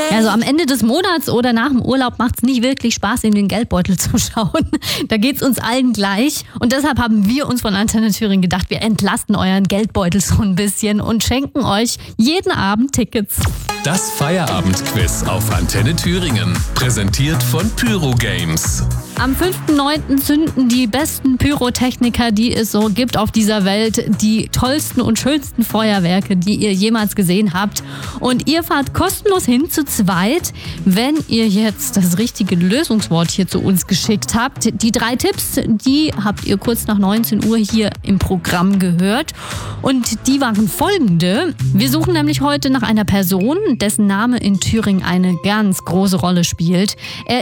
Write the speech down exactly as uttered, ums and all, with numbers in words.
Also am Ende des Monats oder nach dem Urlaub macht es nicht wirklich Spaß, in den Geldbeutel zu schauen. Da geht es uns allen gleich. Und deshalb haben wir uns von Antenne Thüringen gedacht, wir entlasten euren Geldbeutel so ein bisschen und schenken euch jeden Abend Tickets. Das Feierabendquiz auf Antenne Thüringen. Präsentiert von Pyro Games. Am fünften neunten zünden die besten Pyrotechniker, die es so gibt auf dieser Welt, die tollsten und schönsten Feuerwerke, die ihr jemals gesehen habt. Und ihr fahrt kostenlos hin zu zweit, wenn ihr jetzt das richtige Lösungswort hier zu uns geschickt habt. Die drei Tipps, die habt ihr kurz nach neunzehn Uhr hier im Programm gehört. Und die waren folgende. Wir suchen nämlich heute nach einer Person, dessen Name in Thüringen eine ganz große Rolle spielt. Er